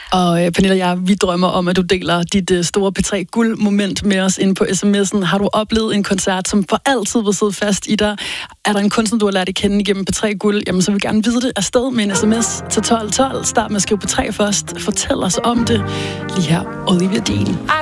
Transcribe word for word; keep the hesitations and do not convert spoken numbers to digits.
Og øh, Pernille og jeg, vi drømmer om, at du deler dit øh, store P tre Guld-moment med os inde på sms'en. Har du oplevet en koncert, som for altid vil sidde fast i dig? Er der en kunstner, du har lært at kende igennem P tre Guld? Jamen, så vil vi gerne vide det afsted med en sms til tolv tolv. Start med at skrive P tre først. Fortæl os om det. Lige her, Olivia Dean.